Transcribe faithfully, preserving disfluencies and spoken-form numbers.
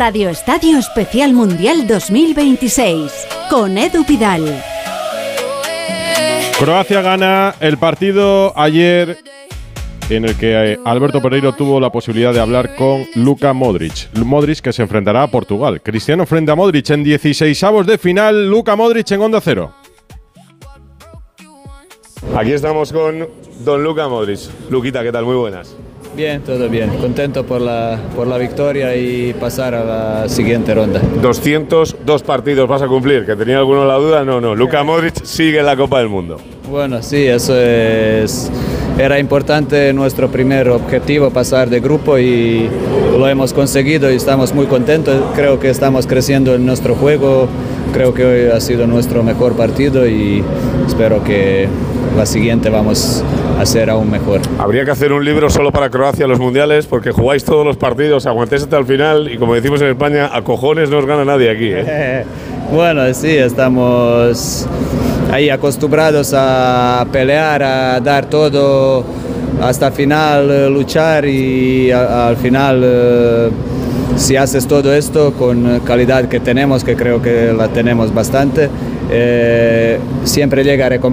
Radio Estadio Especial Mundial dos mil veintiséis con Edu Pidal. Croacia gana el partido ayer en el que Alberto Pereiro tuvo la posibilidad de hablar con Luka Modric. Modric que se enfrentará a Portugal. Cristiano frente a Modric en dieciseisavos de final. Luka Modric en Onda Cero. Aquí estamos con don Luka Modric. Luquita, ¿qué tal? Muy buenas. Bien, todo bien. Contento por la, por la victoria y pasar a la siguiente ronda. doscientos dos partidos vas a cumplir. ¿Que tenía alguno la duda? No, no. Luka Modric sigue en la Copa del Mundo. Bueno, sí, eso es... Era importante nuestro primer objetivo, pasar de grupo, y lo hemos conseguido y estamos muy contentos. Creo que estamos creciendo en nuestro juego. Creo que hoy ha sido nuestro mejor partido y espero que la siguiente vamos a hacer aún mejor. Habría que hacer un libro solo para Croacia los mundiales, porque jugáis todos los partidos, aguantéis hasta el final y, como decimos en España, a cojones no os gana nadie aquí, ¿eh? Bueno, sí, estamos ahí acostumbrados a pelear, a dar todo hasta el final, luchar, y a, al final, eh, si haces todo esto con calidad que tenemos, que creo que la tenemos bastante, eh, siempre llega a recompensa.